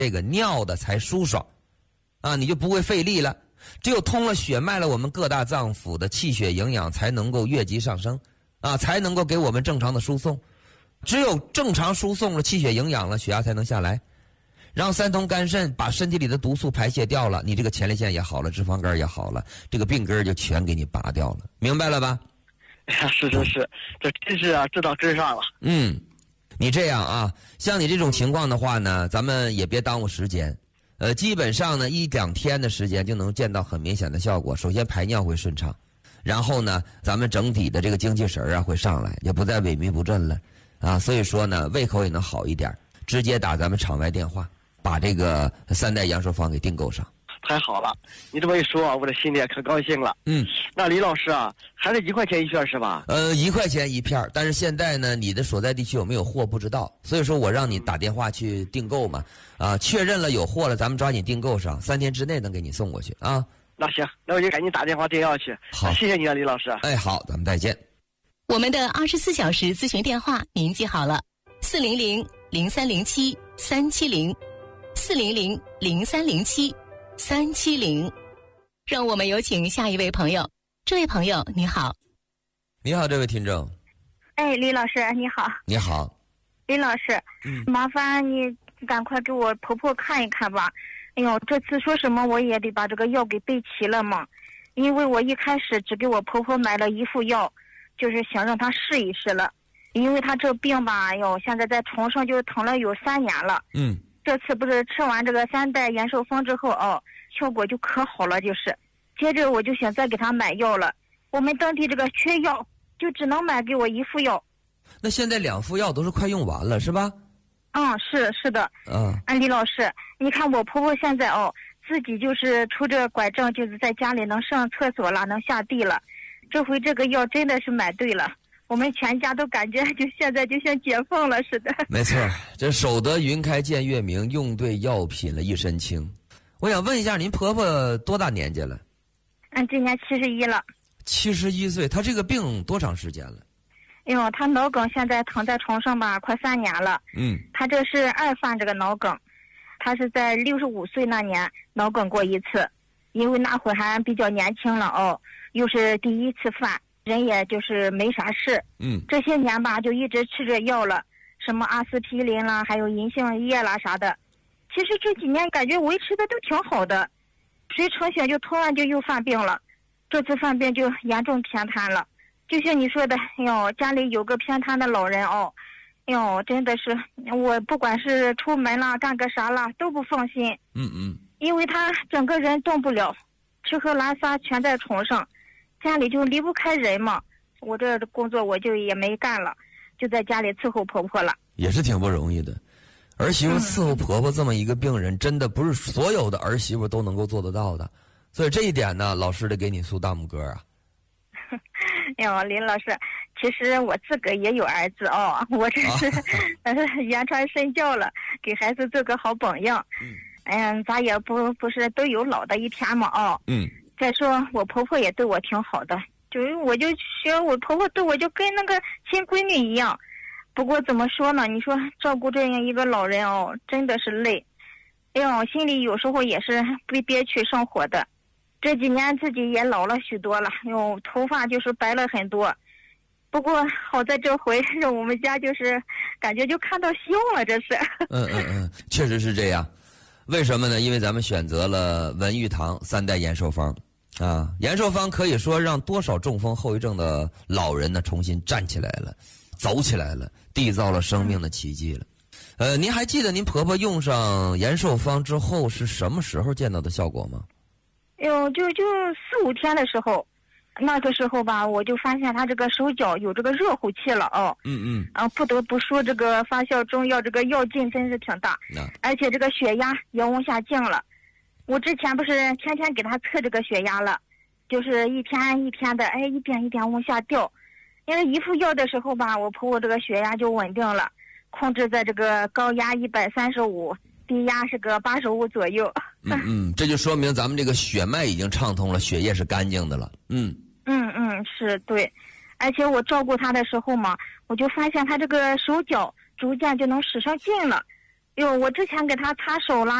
这个尿的才舒爽，啊，你就不会费力了。只有通了血脉了，我们各大脏腑的气血营养才能够越级上升，啊，才能够给我们正常的输送。只有正常输送了，气血营养了，血压才能下来，让三通肝肾把身体里的毒素排泄掉了，你这个前列腺也好了，脂肪肝也好了，这个病根就全给你拔掉了，明白了吧？ 是，这真是啊，知道真上了。 你这样啊，像你这种情况的话呢，咱们也别耽误时间，基本上呢1-2天的时间就能见到很明显的效果。首先排尿会顺畅，然后呢，咱们整体的这个精气神啊会上来，也不再萎靡不振了啊。所以说呢，胃口也能好一点，直接打咱们场外电话，把这个3代阳寿方给订购上。 太好了，你这么一说，我这心里也可高兴了。那李老师啊，还是1块钱一片是吧 ？1块钱一片，但是现在呢，你的所在地区有没有货不知道，所以说我让你打电话去订购嘛，啊，确认了有货了，咱们抓紧订购上，3天之内能给你送过去啊。 那行，那我就赶紧打电话订药去。 好， 谢谢你啊，李老师。 哎，好，咱们再见。 我们的24小时咨询电话您记好了，400-0307-370，400-0307-370。让我们有请下一位朋友。这位朋友你好。 你好，这位听众。 哎，李老师你好。 你好。 李老师，麻烦你赶快给我婆婆看一看吧。哎呦，这次说什么我也得把这个药给备齐了嘛，因为我一开始只给我婆婆买了1副药，就是想让她试一试了，因为她这病吧，哎呦，现在在床上就疼了有3年了。这次不是吃完这个3代延寿方之后效果就可好了，就是接着我就想再给她买药了，我们当地这个缺药，就只能买给我1副药。 那现在2副药都是快用完了是吧？ 是的。李老师，你看我婆婆现在自己就是拄着拐杖，就是在家里能上厕所了，能下地了。这回这个药真的是买对了，我们全家都感觉就现在就像解放了似的。 没错，这守得云开见月明，用对药品了一身轻。我想问一下，您婆婆多大年纪了？ 今年71了。 71岁，她这个病多长时间了？ 哎呦，她脑梗现在躺在床上吧，快3年了。她这是2犯这个脑梗，她是在65岁那年脑梗过1次，因为那会还比较年轻了又是第1次犯，人也就是没啥事。这些年吧就一直吃着药了，什么阿司匹林啦，还有银杏叶啦啥的。其实这几年感觉维持的都挺好的，谁成想就突然就又犯病了，这次犯病就严重偏瘫了。就像你说的，哎呦，家里有个偏瘫的老人哎呦，真的是我不管是出门啦干个啥啦都不放心。因为他整个人动不了，吃喝拉撒全在床上，家里就离不开人嘛。我这工作我就也没干了，就在家里伺候婆婆了。 也是挺不容易的，儿媳妇伺候婆婆这么一个病人，真的不是所有的儿媳妇都能够做得到的，所以这一点呢，老师得给你竖大拇哥啊。 哎呦，林老师，其实我自个也有儿子我这是言传身教了，给孩子做个好榜样。咱也不是都有老的一天嘛再说我婆婆也对我挺好的，就是我就觉得我婆婆对我就跟那个亲闺女一样。不过怎么说呢，你说照顾这样一个老人真的是累。哎呦，心里有时候也是被憋屈上火的。这几年自己也老了许多了，头发就是白了很多。不过好在这回让我们家就是感觉就看到希望了，这是。 确实是这样。为什么呢？因为咱们选择了文玉堂3代延寿方啊，延寿方可以说让多少中风后遗症的老人呢重新站起来了，走起来了，缔造了生命的奇迹了。您还记得您婆婆用上延寿方之后是什么时候见到的效果吗？ 就4、5天的时候，那个时候吧，我就发现她这个手脚有这个热乎气了不得不说这个发酵中药这个药劲真是挺大，而且这个血压也往下降了。我之前不是天天给她测这个血压了，就是一天一天的一点一点往下掉。因为1副药的时候吧，我婆婆这个血压就稳定了，控制在这个高压135，低压是个85左右。 这就说明咱们这个血脉已经畅通了，血液是干净的了。 是对。而且我照顾他的时候嘛，我就发现他这个手脚逐渐就能使上劲了， 哟，我之前给他擦手了，